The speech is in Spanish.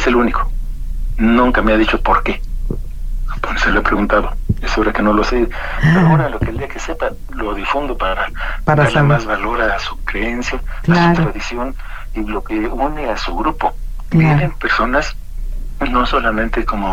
es el único. Nunca me ha dicho por qué. Pues se lo he preguntado. Es hora que no lo sé. Pero ahora lo que el día que sepa, lo difundo para darle saber. más valor a su creencia, a Claro. su tradición y lo que une a su grupo. Claro. Vienen personas no solamente como